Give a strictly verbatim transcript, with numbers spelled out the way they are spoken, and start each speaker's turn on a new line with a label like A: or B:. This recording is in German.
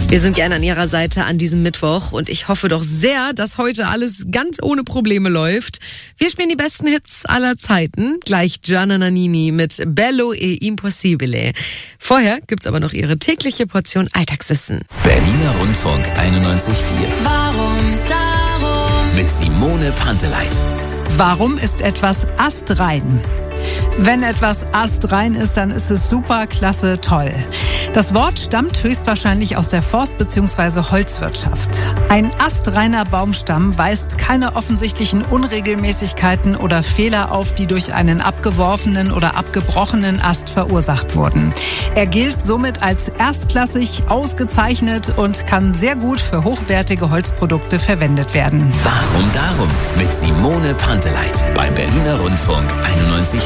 A: Wir sind gerne an Ihrer Seite an diesem Mittwoch und ich hoffe doch sehr, dass heute alles ganz ohne Probleme läuft. Wir spielen die besten Hits aller Zeiten. Gleich Gianna Nannini mit Bello e Impossibile. Vorher gibt's aber noch Ihre tägliche Portion Alltagswissen.
B: Berliner Rundfunk einundneunzig Komma vier.
C: Warum darum?
B: Mit Simone Panteleit.
D: Warum ist etwas astrein? Wenn etwas astrein ist, dann ist es super, klasse, toll. Das Wort stammt höchstwahrscheinlich aus der Forst- bzw. Holzwirtschaft. Ein astreiner Baumstamm weist keine offensichtlichen Unregelmäßigkeiten oder Fehler auf, die durch einen abgeworfenen oder abgebrochenen Ast verursacht wurden. Er gilt somit als erstklassig, ausgezeichnet und kann sehr gut für hochwertige Holzprodukte verwendet werden.
B: Warum darum? Mit Simone Panteleit beim Berliner Rundfunk einundneunzig Komma vier.